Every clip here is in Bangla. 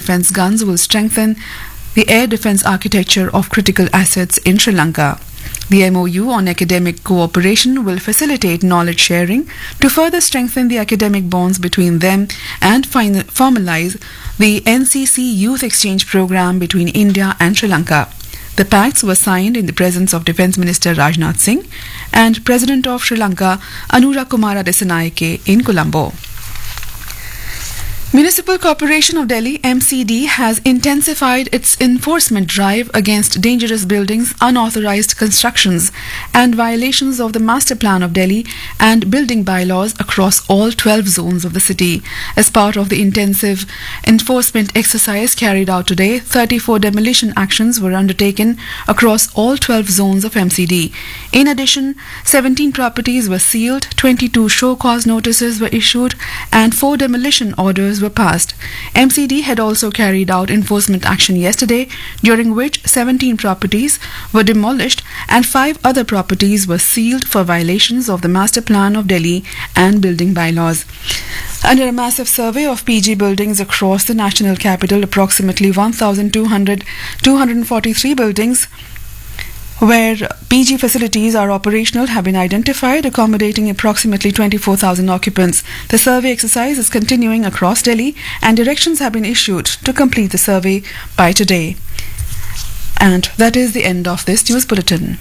defence guns will strengthen the air defence architecture of critical assets in Sri Lanka. The MOU on academic cooperation will facilitate knowledge sharing to further strengthen the academic bonds between them and formalize the NCC Youth Exchange Programme between India and Sri Lanka. The pacts were signed in the presence of Defence Minister Rajnath Singh and President of Sri Lanka Anura Kumara Dissanayake in Colombo. Municipal Corporation of Delhi MCD has intensified its enforcement drive against dangerous buildings, unauthorized constructions and violations of the Master Plan of Delhi and building bylaws across all 12 zones of the city. As part of the intensive enforcement exercise carried out today, 34 demolition actions were undertaken across all 12 zones of MCD. In addition, 17 properties were sealed, 22 show cause notices were issued and 4 demolition orders were passed. MCD had also carried out enforcement action yesterday, during which 17 properties were demolished and 5 other properties were sealed for violations of the Master Plan of Delhi and building bylaws. Under a massive survey of PG buildings across the national capital, approximately 1,243 buildings where PG facilities are operational have been identified, accommodating approximately 24,000 occupants. The survey exercise is continuing across Delhi and directions have been issued to complete the survey by today. And that is the end of this news bulletin.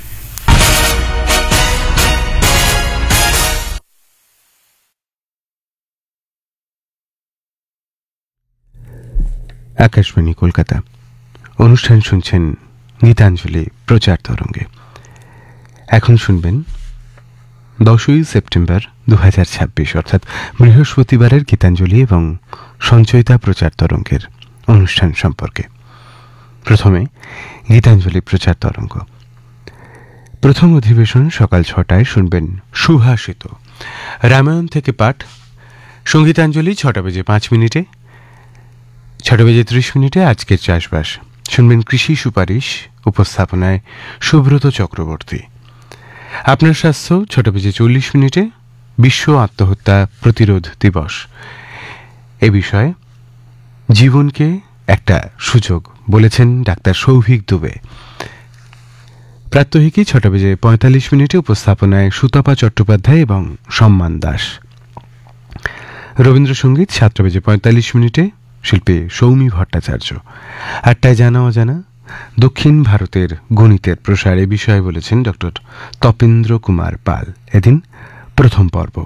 Akashvani Kolkata অনুষ্ঠান শুনছেন গীতাঞ্জলি প্রচার তরঙ্গে। এখন শুনবেন 10ই সেপ্টেম্বর 2026 অর্থাৎ বৃহস্পতিবারের গীতাঞ্জলি এবং সঞ্চয়িতা প্রচার তরঙ্গের অনুষ্ঠান সম্পর্কে। প্রথমে গীতাঞ্জলি প্রচার তরঙ্গ। প্রথম অধিবেশন সকাল 6টায় শুনবেন সুভাষিত, রামায়ণ থেকে পাঠ। সঙ্গীতাঞ্জলি 6:05, 6:30 আজকের চাষবাস শুনবেন কৃষি সুপারিশ, উপস্থাপনায় সুব্রত চক্রবর্তী। আপনার স্বাস্থ্য 6:40, বিশ্ব আত্মহত্যা প্রতিরোধ দিবস। এ বিষয়ে জীবনকে একটা সুযোগ বলেছেন ডাক্তার সৌভিক দুবে। প্রাত্যহিকী 6:45, উপস্থাপনায় সুতপা চট্টোপাধ্যায় এবং সম্মান দাস। রবীন্দ্রসঙ্গীত 7:45, শিল্পী সৌমি ভট্টাচার্য। 8টায় জানা অজানা, দক্ষিণ ভারতের গণিতের প্রসার। এ বিষয়ে বলেছেন ডক্টর তপেন্দ্র কুমার পাল। এদিন প্রথম পর্ব।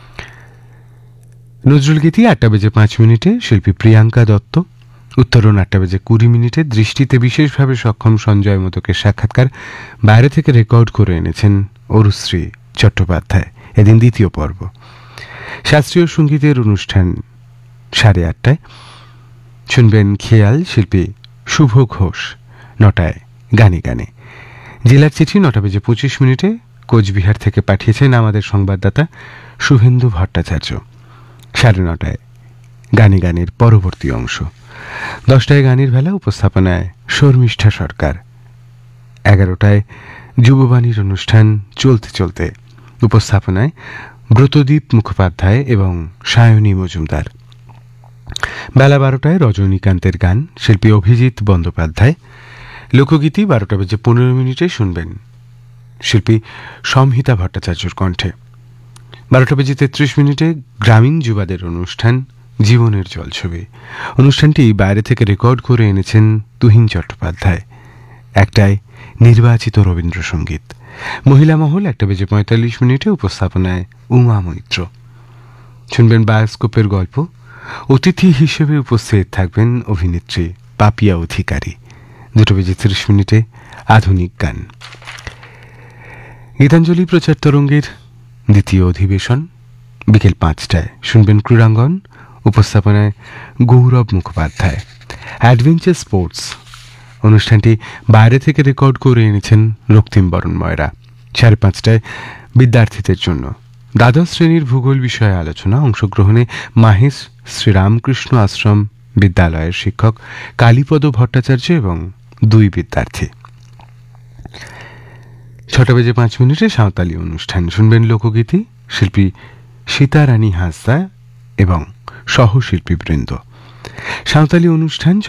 নজরুলগীতি 8:05, শিল্পী প্রিয়াঙ্কা দত্ত। উত্তরণ 8:20, দৃষ্টিতে বিশেষভাবে সক্ষম সঞ্জয় মোদকের সাক্ষাৎকার বাইরে থেকে রেকর্ড করে এনেছেন অরুশ্রী চট্টোপাধ্যায়। এদিন দ্বিতীয় পর্ব। শাস্ত্রীয় সঙ্গীতের অনুষ্ঠান 8:30, শুনবেন খেয়াল, শিল্পী শুভ ঘোষ। 9টায় গানে গানে। জেলার চিঠি 9:25, কোচবিহার থেকে পাঠিয়েছেন আমাদের সংবাদদাতা শুভেন্দু ভট্টাচার্য। 9:30 গানে গানের পরবর্তী অংশ। 10টায় গানের বেলা, উপস্থাপনায় শর্মিষ্ঠা সরকার। 11টায় যুববাণীর অনুষ্ঠান চলতে চলতে, উপস্থাপনায় ব্রতদীপ মুখোপাধ্যায় এবং সায়নী মজুমদার। বেলা 12টায় রজনীকান্তের গান, শিল্পী অভিজিৎ বন্দ্যোপাধ্যায়। লোকগীতি 12:15 শুনবেন শিল্পী সমহিতা ভট্টাচার্যর কণ্ঠে। 12:33 গ্রামীণ যুবাদের অনুষ্ঠান জীবনের জলছবি। অনুষ্ঠানটি বাইরে থেকে রেকর্ড করে এনেছেন তুহিন চট্টোপাধ্যায়। 1টায় নির্বাচিত রবীন্দ্রসঙ্গীত। মহিলা মহল 1:45, উপস্থাপনায় উমা মৈত্র। শুনবেন বায়োস্কোপের গল্প। অতিথি হিসেবে উপস্থিত থাকবেন অভিনেত্রী পাপিয়া অধিকারী। 2:30 আধুনিক গান। গীতাঞ্জলি প্রচার তরঙ্গের দ্বিতীয় অধিবেশন বিকেল 5টায় শুনবেন ক্রীড়াঙ্গন, উপস্থাপনায় গৌরব মুখোপাধ্যায়। অ্যাডভেঞ্চার স্পোর্টস অনুষ্ঠানটি বাইরে থেকে রেকর্ড করে এনেছেন রক্তিম বরণ ময়রা। 5:30 বিদ্যার্থীদের জন্য দ্বাদশ শ্রেণীর ভূগোল বিষয়ে আলোচনা। অংশগ্রহণে মাহেশ শ্রীরামকৃষ্ণ আশ্রম বিদ্যালয়ের শিক্ষক কালীপদ ভট্টাচার্য এবং 2 বিদ্যার্থী। 6:05 সাঁওতালি অনুষ্ঠান শুনবেন লোকগীতি, শিল্পী সীতারানী হাঁসদা এবং সহশিল্পীবৃন্দ। সাঁওতালি অনুষ্ঠান